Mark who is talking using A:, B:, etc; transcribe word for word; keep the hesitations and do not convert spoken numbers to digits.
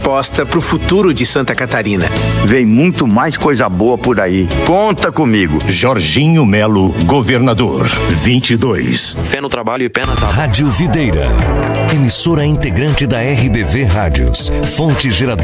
A: aposta pro futuro de Santa Catarina.
B: Vem muito mais coisa boa por aí. Conta comigo.
C: Jorginho Melo, governador. vinte e dois.
D: Fé no trabalho e pé na tábua.
E: Rádio Videira. Emissora integrante da R B V Rádios. Fonte geradora.